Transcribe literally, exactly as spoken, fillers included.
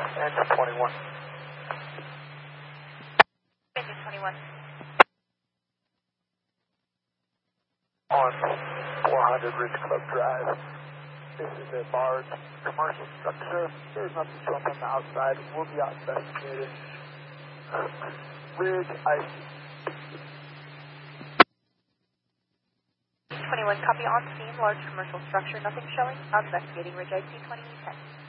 engine twenty-one. Engine twenty-one. On four hundred Ridge Club Drive. This is a large commercial structure. There's nothing showing from the outside. We'll be out investigating. Ridge I C. twenty-one, copy on scene, large commercial structure, nothing showing, investigating Ridge I C twenty ten.